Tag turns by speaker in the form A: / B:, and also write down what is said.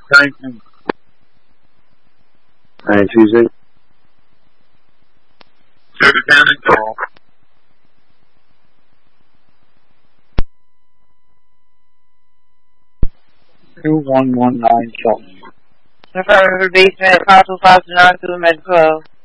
A: Thank you.
B: Tuesday.
A: Sugar County call. 2119 something.
C: Affirmative basement, call 2529 to the medical.